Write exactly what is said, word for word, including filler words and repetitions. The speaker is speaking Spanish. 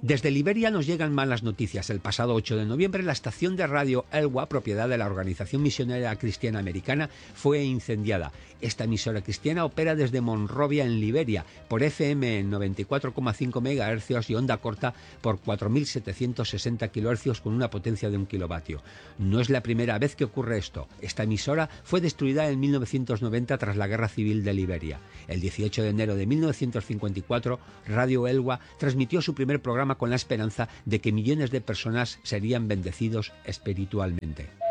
Desde Liberia nos llegan malas noticias. El pasado ocho de noviembre, la estación de radio Elwa, propiedad de la Organización Misionera Cristiana Americana, fue incendiada. Esta emisora cristiana opera desde Monrovia, en Liberia, por F M en noventa y cuatro coma cinco megahercios y onda corta por cuatro mil setecientos sesenta kilohercios con una potencia de un kilovatio. No es la primera vez que ocurre esto. Esta emisora fue destruida en mil novecientos noventa tras la Guerra Civil de Liberia. El dieciocho de enero de mil novecientos cincuenta y cuatro, Radio Elwa transmitió su primer programa con la esperanza de que millones de personas serían bendecidos espiritualmente.